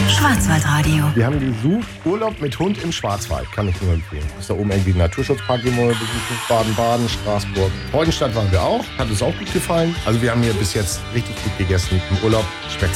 Schwarzwaldradio. Wir haben gesucht, Urlaub mit Hund im Schwarzwald, kann ich nur empfehlen. Ist da oben irgendwie ein Naturschutzpark, den wir besuchen, Baden-Baden, Straßburg. Freudenstadt waren wir auch, hat uns auch gut gefallen. Also wir haben hier bis jetzt richtig gut gegessen im Urlaub. Schmeckt